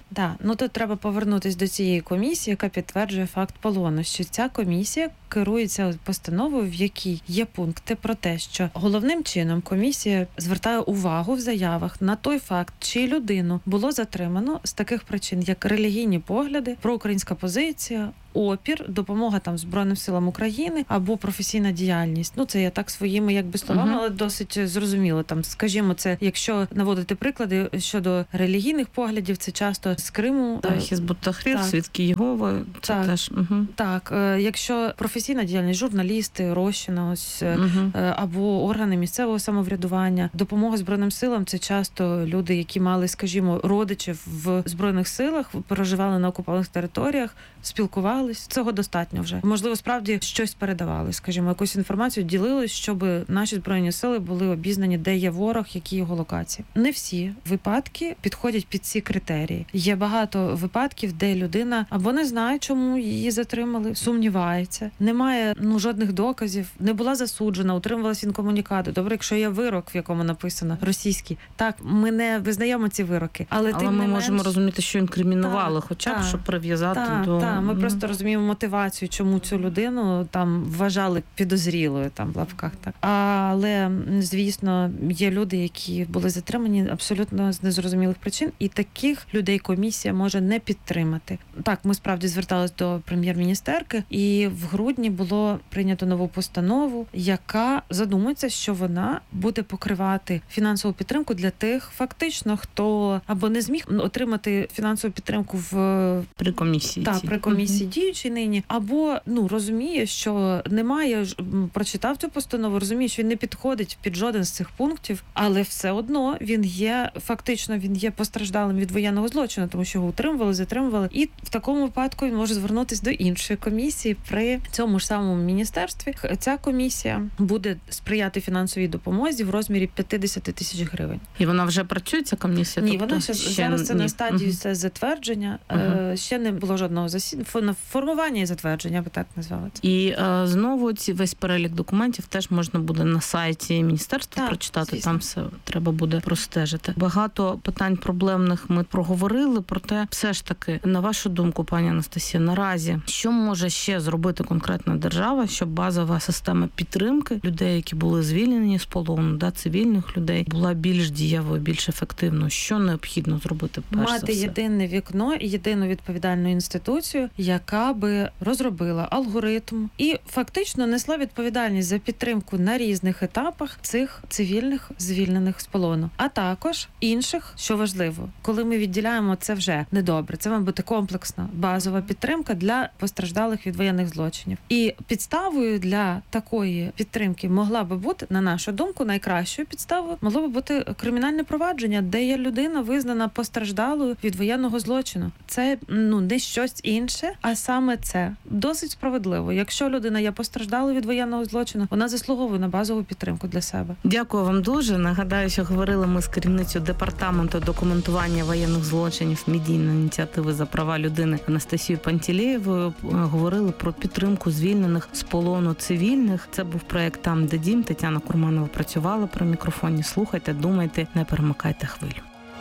Да, ну тут треба повернутися до цієї комісії, яка підтверджує факт полону, що ця комісія керується постановою, в якій є пункти про те, що головним чином комісія звертає увагу в заявах на той факт, чи людину було затримано з таких причин, як релігійні погляди, проукраїнська позиція, опір, допомога там Збройним силам України або професійна діяльність. Ну, це я так своїми якби словами, uh-huh. але досить зрозуміло. Там, скажімо, це, якщо наводити приклади щодо релігійних поглядів, це часто з Криму. Так, Хізбут Тахрір, Свідки Єгови, це так, теж. Угу. Так, якщо професійна діяльність, журналісти, розчина, ось, uh-huh. або органи місцевого самоврядування, допомога Збройним силам, це часто люди, які мали, скажімо, родичів в Збройних силах, проживали на окупованих територіях, спілкувалися. Цього достатньо вже. Можливо, справді щось передавали, скажімо, якусь інформацію ділились, щоб наші Збройні сили були обізнані, де є ворог, які його локації. Не всі випадки підходять під ці критерії. Є багато випадків, де людина або не знає, чому її затримали, сумнівається, немає ну жодних доказів, не була засуджена, утримувалася інкомунікаду. Добре, якщо є вирок, в якому написано російський. Так, ми не визнаємо ці вироки, але, але тим ми не можемо менш... розуміти, що інкримінували, так, хоча б, так, щоб прив'язати так, до... Так, ми mm. просто розуміємо мотивацію, чому цю людину там вважали підозрілою, там в лапках. Так. Але, звісно, є люди, які були затримані абсолютно з незрозумілих причин, і таких людей комісія може не підтримати. Так, ми справді звертались до прем'єр-міністерки, і в грудні було прийнято нову постанову, яка задумується, що вона буде покривати фінансову підтримку для тих, фактично, хто або не зміг отримати фінансову підтримку в при комісії. Так, при комісії uh-huh. діючій нині, або ну розуміє, що немає, прочитав цю постанову, розуміє, що він не підходить під жоден з цих пунктів, але все одно він є, фактично, він є постраждалим від воєнного злочину, тому що його утримували, затримували, і в такому випадку він може звернутися до іншої комісії при цьому ж самому міністерстві. Ця комісія буде сприяти фінансовій допомозі в розмірі п'ятдесят тисяч гривень. І вона вже працює, ця комісія? Ні, тобто вона ще, ще зараз це ні. на стадії uh-huh. затвердження, uh-huh. ще не було жодного засідання, формування і затвердження, я би так назвала це. І е, знову ці весь перелік документів теж можна буде на сайті міністерства так, прочитати, звісно. там все треба буде простежити. Багато питань проблемних ми проговорили, проте все ж таки, на вашу думку, пані Анастасія, наразі, що може ще зробити конкретна держава, щоб базова система підтримки людей, які були звільнені з полону, да, цивільних людей, була більш дієвою, більш ефективною? Що необхідно зробити перш за все? Мати єдине вікно і єдину відповідальну інституцію, яка би розробила алгоритм і фактично несла відповідальність за підтримку на різних етапах цих цивільних звільнених з полону, а також інших, що важливо, коли ми відділяємо це вже недобре. Це має бути комплексна базова підтримка для постраждалих від воєнних злочинів. І підставою для такої підтримки могла би бути, на нашу думку, найкращою підставою могло би бути кримінальне провадження, де є людина визнана постраждалою від воєнного злочину. Це ну не щось інше, а саме це. Досить справедливо. Якщо людина є постраждалою від воєнного злочину, вона заслуговує на базову підтримку для себе. Дякую вам дуже. Нагадаю, що говорили ми з керівницею департаменту документування воєнних злочинів медійної ініціативи за права людини Анастасією Пантелеєвою. Говорили про підтримку звільнених з полону цивільних. Це був проект «Там, де дім». Тетяна Курманова працювала при мікрофоні. Слухайте, думайте, не перемикайте хвилю.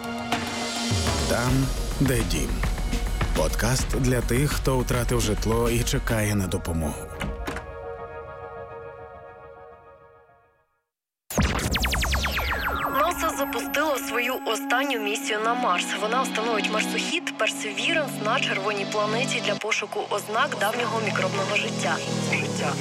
Там, де дім. Подкаст для тих, хто втратив житло і чекає на допомогу. НАСА запустило свою останню місію на Марс. Вона встановить марсохід Perseverance на червоній планеті для пошуку ознак давнього мікробного життя. Життя.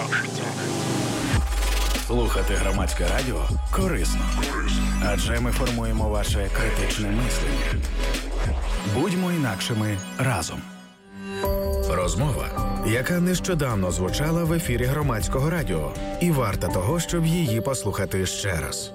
Слухати громадське радіо корисно. Адже ми формуємо ваше критичне мислення. Будьмо інакшими разом. Розмова, яка нещодавно звучала в ефірі громадського радіо, і варта того, щоб її послухати ще раз.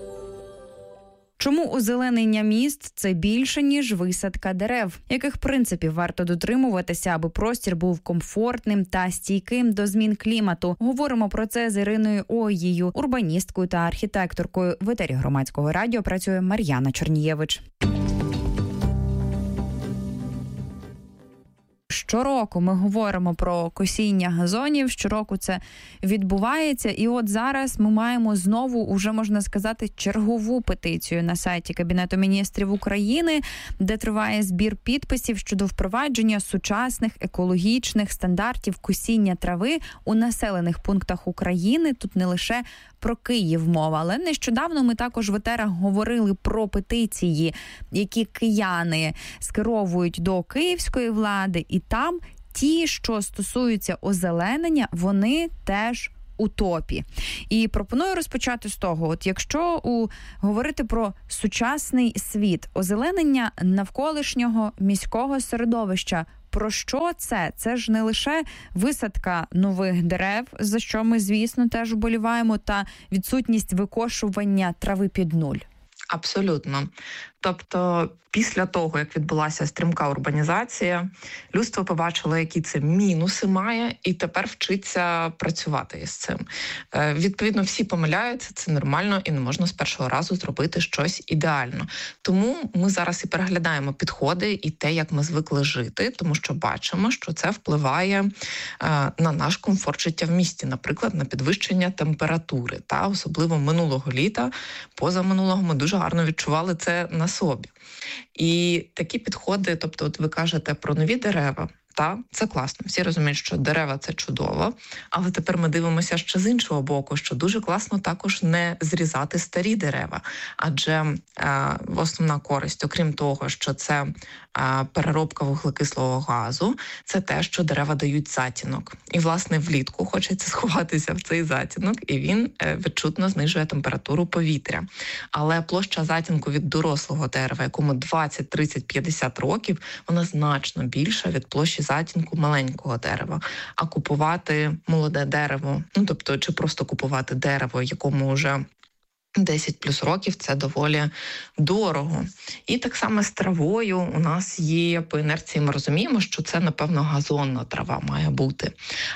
Чому озеленення міст – це більше, ніж висадка дерев? Яких принципів варто дотримуватися, аби простір був комфортним та стійким до змін клімату? Говоримо про це з Іриною Оєю, урбаністкою та архітекторкою. В етері громадського радіо працює Мар'яна Чернієвич. щороку ми говоримо про косіння газонів, щороку це відбувається. І от зараз ми маємо знову, уже можна сказати, чергову петицію на сайті Кабінету міністрів України, де триває збір підписів щодо впровадження сучасних екологічних стандартів косіння трави у населених пунктах України. Тут не лише про Київ мова, але нещодавно ми також в етерах говорили про петиції, які кияни скеровують до київської влади, і там ті, що стосуються озеленення, вони теж у топі. І пропоную розпочати з того, от якщо у, говорити про сучасний світ, озеленення навколишнього міського середовища, про що це? Це ж не лише висадка нових дерев, за що ми, звісно, теж вболіваємо, та відсутність викошування трави під нуль. Абсолютно. Тобто, після того, як відбулася стрімка урбанізація, людство побачило, які це мінуси має, і тепер вчиться працювати із цим. Е, відповідно, всі помиляються, це нормально, і не можна з першого разу зробити щось ідеально. Тому ми зараз і переглядаємо підходи і те, як ми звикли жити, тому що бачимо, що це впливає е, на наш комфорт життя в місті, наприклад, на підвищення температури. Та особливо минулого літа, позаминулого, ми дуже гарно відчували це на собі. І такі підходи, тобто от ви кажете про нові дерева, та це класно. Всі розуміють, що дерева – це чудово, але тепер ми дивимося ще з іншого боку, що дуже класно також не зрізати старі дерева, адже е, основна користь, окрім того, що це е, переробка вуглекислого газу, це те, що дерева дають затінок. І, власне, влітку хочеться сховатися в цей затінок, і він е, відчутно знижує температуру повітря. Але площа затінку від дорослого дерева, якому двадцять, тридцять, п'ятдесят років, вона значно більша від площі затінку маленького дерева. А купувати молоде дерево, ну тобто, чи просто купувати дерево, якому вже десять плюс років, це доволі дорого. І так само з травою у нас є, по інерції ми розуміємо, що це, напевно, газонна трава має бути.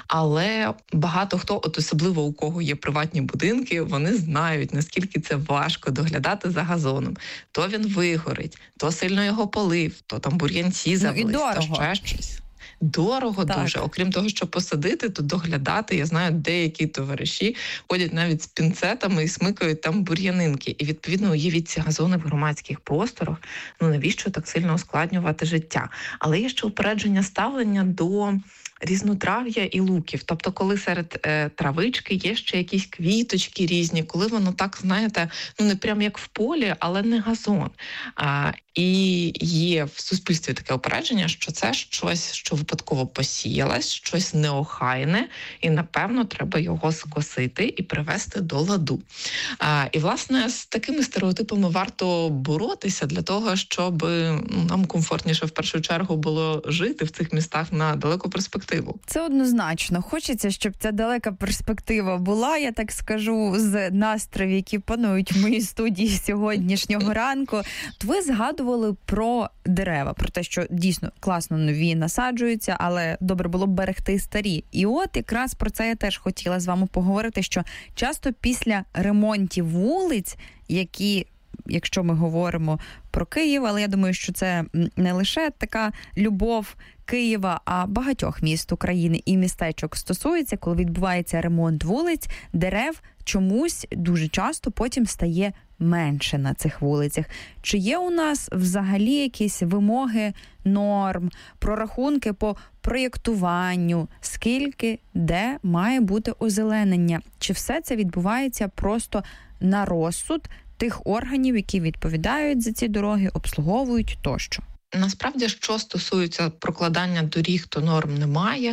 Але багато хто, от особливо у кого є приватні будинки, вони знають, наскільки це важко доглядати за газоном. То він вигорить, то сильно його полив, то там бур'янці завелись, ну, то ще щось. Дорого так. Дуже. Окрім того, що посадити, то доглядати. Я знаю, деякі товариші ходять навіть з пінцетами і смикають там бур'янинки. І, відповідно, уявіть ці газони в громадських просторах. Ну, навіщо так сильно ускладнювати життя? Але є ще упередження ставлення до різнотрав'я і луків. Тобто, коли серед е, травички є ще якісь квіточки різні, коли воно так, знаєте, ну не прям як в полі, але не газон. А, і є в суспільстві таке упередження, що це щось, що випадково посіялось, щось неохайне, і, напевно, треба його скосити і привести до ладу. А, і, власне, з такими стереотипами варто боротися для того, щоб ну, нам комфортніше в першу чергу було жити в цих містах на далеку перспективу. Це однозначно. Хочеться, щоб ця далека перспектива була, я так скажу, з настроїв, які панують в моїй студії сьогоднішнього ранку. От ви згадували про дерева, про те, що дійсно класно нові насаджуються, але добре було б берегти старі. І от якраз про це я теж хотіла з вами поговорити, що часто після ремонтів вулиць, які, якщо ми говоримо про Київ, але я думаю, що це не лише така любов Києва, а багатьох міст України і містечок стосується, коли відбувається ремонт вулиць, дерев чомусь дуже часто потім стає менше на цих вулицях. Чи є у нас взагалі якісь вимоги, норм, прорахунки по проєктуванню, скільки, де має бути озеленення? Чи все це відбувається просто на розсуд тих органів, які відповідають за ці дороги, обслуговують тощо? Насправді, що стосується прокладання доріг, то норм немає,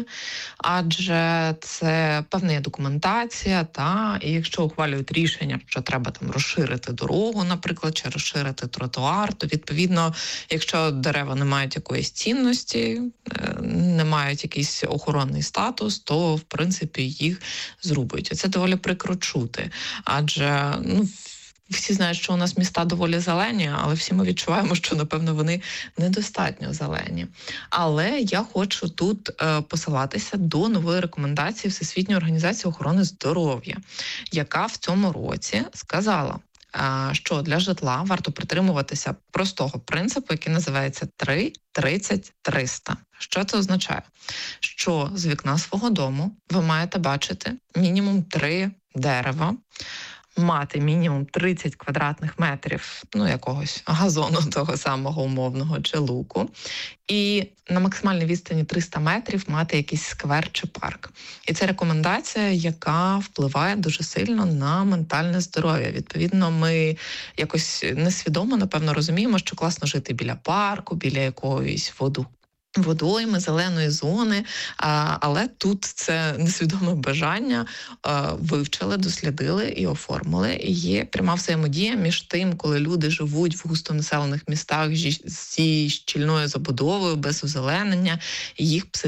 адже це певна є документація, та, і якщо ухвалюють рішення, що треба там розширити дорогу, наприклад, чи розширити тротуар, то, відповідно, якщо дерева не мають якоїсь цінності, не мають якийсь охоронний статус, то, в принципі, їх зрубують. І це доволі прикро чути, адже, ну, всі знають, що у нас міста доволі зелені, але всі ми відчуваємо, що, напевно, вони недостатньо зелені. Але я хочу тут е, посилатися до нової рекомендації Всесвітньої організації охорони здоров'я, яка в цьому році сказала, що для житла варто притримуватися простого принципу, який називається три тридцять триста. Що це означає? Що з вікна свого дому ви маєте бачити мінімум три дерева, мати мінімум тридцять квадратних метрів, ну, якогось газону того самого умовного чи луку, і на максимальній відстані триста метрів мати якийсь сквер чи парк. І це рекомендація, яка впливає дуже сильно на ментальне здоров'я. Відповідно, ми якось несвідомо, напевно, розуміємо, що класно жити біля парку, біля якоїсь воду. водойми, зеленої зони, але тут це несвідоме бажання вивчили, дослідили і оформили. І є пряма взаємодія між тим, коли люди живуть в густонаселених містах зі щільною забудовою, без озеленення, і їх